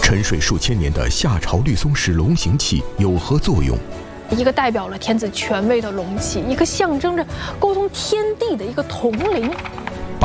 沉睡数千年的夏朝绿松石龙形器有何作用？ 一个代表了天子权威的龙器，一个象征着沟通天地的一个铜铃。